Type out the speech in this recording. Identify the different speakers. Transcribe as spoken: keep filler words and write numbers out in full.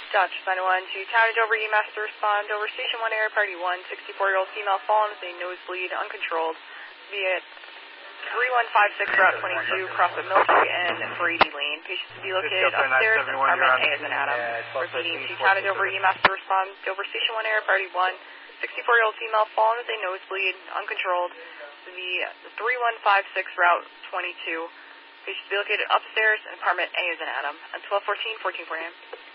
Speaker 1: Dodge nine one to Town and Dover E M S to respond. Dover Station one Air Party one, sixty-four-year-old female fallen with a nosebleed, uncontrolled, via three one five six Route twenty-two, across the Military and Brady Lane. Patient to be located upstairs in apartment A as an Adam. Repeating to Town and Dover E M S to respond. Dover Station one Air Party one, sixty-four-year-old female fallen with a nosebleed, uncontrolled, the three one five six Route twenty-two. Patient to be located upstairs in apartment A as an Adam. At twelve fourteen, fourteen four a m